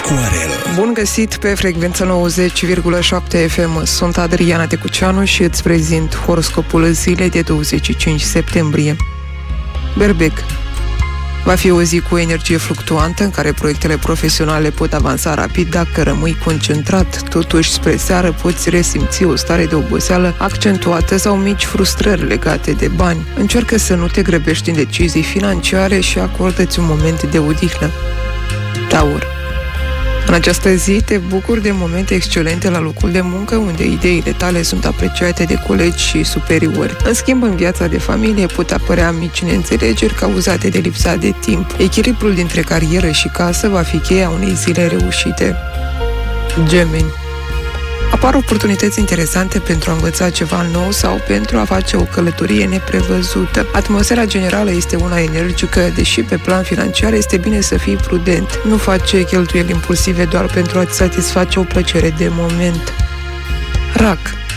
Aquarel. Bun găsit pe frecvența 90,7 FM. Sunt Adriana Tecuceanu și îți prezint horoscopul zilei de 25 septembrie. Berbec. Va fi o zi cu energie fluctuantă, în care proiectele profesionale pot avansa rapid dacă rămâi concentrat. Totuși, spre seară poți resimți o stare de oboseală accentuată sau mici frustrări legate de bani. Încearcă să nu te grăbești în decizii financiare și acordă-ți un moment de odihnă. Taur. În această zi te bucuri de momente excelente la locul de muncă, unde ideile tale sunt apreciate de colegi și superiori. În schimb, în viața de familie pot apărea mici neînțelegeri cauzate de lipsa de timp. Echilibrul dintre carieră și casă va fi cheia unei zile reușite. Gemeni. Apar oportunități interesante pentru a învăța ceva nou sau pentru a face o călătorie neprevăzută. Atmosfera generală este una energică, deși pe plan financiar este bine să fii prudent. Nu face cheltuieli impulsive doar pentru a-ți satisface o plăcere de moment. Rac.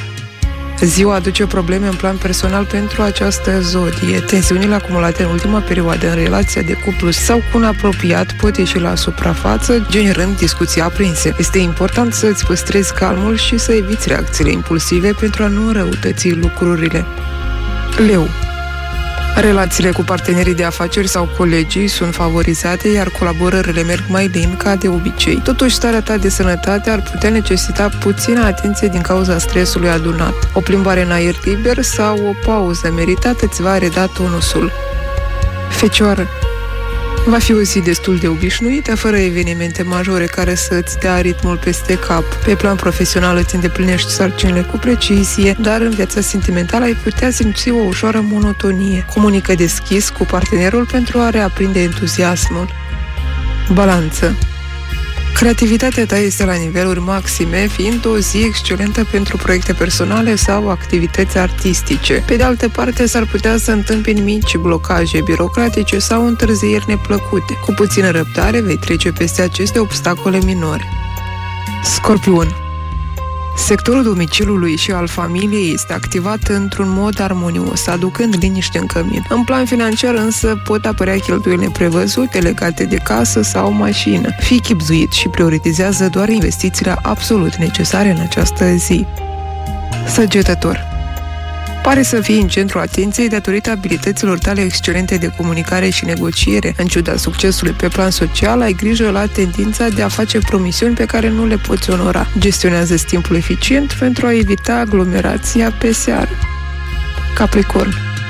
Ziua aduce probleme în plan personal pentru această zodie. Tensiunile acumulate în ultima perioadă în relația de cuplu sau cu un apropiat pot ieși la suprafață, generând discuții aprinse. Este important să îți păstrezi calmul și să eviți reacțiile impulsive pentru a nu înrăutăți lucrurile. Leu. Relațiile cu partenerii de afaceri sau colegii sunt favorizate, iar colaborările merg mai lin ca de obicei. Totuși, starea ta de sănătate ar putea necesita puțină atenție din cauza stresului adunat. O plimbare în aer liber sau o pauză meritată îți va reda tonusul. Fecioară. Va fi o zi destul de obișnuită, fără evenimente majore care să-ți dea ritmul peste cap. Pe plan profesional îți îndeplinești sarcinile cu precizie, dar în viața sentimentală ai putea simți o ușoară monotonie. Comunică deschis cu partenerul pentru a reaprinde entuziasmul. Balanță. Creativitatea ta este la niveluri maxime, fiind o zi excelentă pentru proiecte personale sau activități artistice. Pe de altă parte, s-ar putea să întâmpini mici blocaje birocratice sau întârzieri neplăcute. Cu puțină răbdare vei trece peste aceste obstacole minore. Scorpion. Sectorul domiciliului și al familiei este activat într-un mod armonios, aducând liniște în cămin. În plan financiar însă pot apărea cheltuieli neprevăzute legate de casă sau mașină. Fii chibzuit și prioritizează doar investițiile absolut necesare în această zi. Săgetător. Pare să fii în centrul atenției datorită abilităților tale excelente de comunicare și negociere. În ciuda succesului pe plan social, ai grijă la tendința de a face promisiuni pe care nu le poți onora. Gestionează timpul eficient pentru a evita aglomerația pe seară. Capricorn.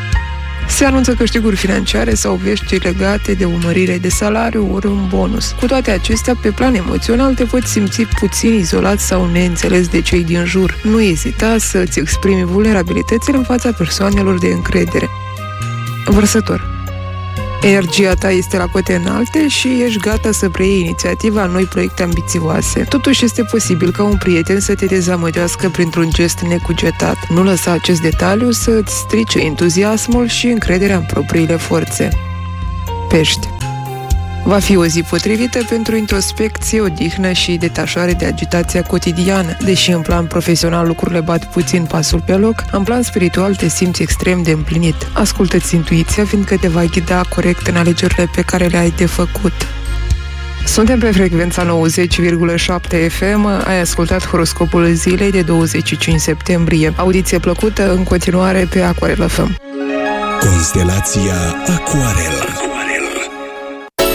Se anunță câștiguri financiare sau vești legate de o mărire de salariu ori un bonus. Cu toate acestea, pe plan emoțional te poți simți puțin izolat sau neînțeles de cei din jur. Nu ezita să-ți exprimi vulnerabilitățile în fața persoanelor de încredere. Vărsător. Energia ta este la cote înalte și ești gata să preiei inițiativa în noi proiecte ambițioase. Totuși este posibil ca un prieten să te dezamăgească printr-un gest necugetat. Nu lăsa acest detaliu să-ți strice entuziasmul și încrederea în propriile forțe. Pești. Va fi o zi potrivită pentru introspecție, odihnă și detașare de agitația cotidiană. Deși în plan profesional lucrurile bat puțin pasul pe loc, în plan spiritual te simți extrem de împlinit. Ascultă-ți intuiția, fiindcă te va ghida corect în alegerile pe care le ai de făcut. Suntem pe frecvența 90,7 FM, ai ascultat horoscopul zilei de 25 septembrie. Audiție plăcută în continuare pe Aquarel FM. Constelația Aquarel.